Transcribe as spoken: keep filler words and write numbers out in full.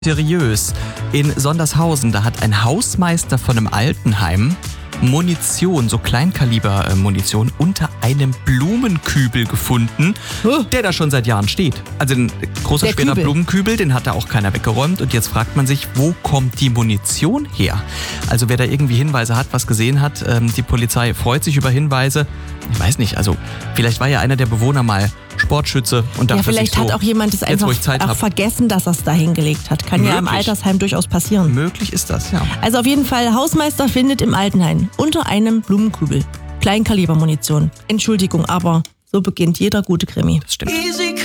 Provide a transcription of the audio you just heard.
Mysteriös. In Sondershausen, da hat ein Hausmeister von einem Altenheim Munition, so Kleinkaliber-Munition, unter einem Blumenkübel gefunden, Oh. der da schon seit Jahren steht. Also ein großer, Der schwerer Kübel. Blumenkübel, den hat da auch keiner weggeräumt. Und jetzt fragt man sich, wo kommt die Munition her? Also wer da irgendwie Hinweise hat, was gesehen hat, ähm, die Polizei freut sich über Hinweise. Ich weiß nicht, also vielleicht war ja einer der Bewohner mal Sportschütze und dachte Ja, vielleicht sich so, hat auch jemand es jetzt, einfach wo ich Zeit auch hab. vergessen, dass er es da hingelegt hat. Kann ja im Möglich. Altersheim durchaus passieren. Möglich ist das, ja. Also auf jeden Fall, Hausmeister findet im Altenheim unter einem Blumenkübel Kleinkalibermunition. Entschuldigung, aber so beginnt jeder gute Krimi. Das stimmt. Easy